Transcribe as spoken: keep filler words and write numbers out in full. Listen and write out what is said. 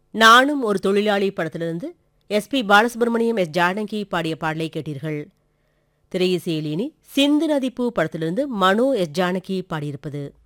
நானும் ஒரு தொழிலாளி படத்திலிருந்து S B Balasubramaniam S Janaki பாடிய பாடலை கேட்டீர்கள். திரையிசையில் இனி சிந்து நதிப்பூ படத்திலிருந்து மனோ எஸ் ஜானகி பாடியிருப்பது.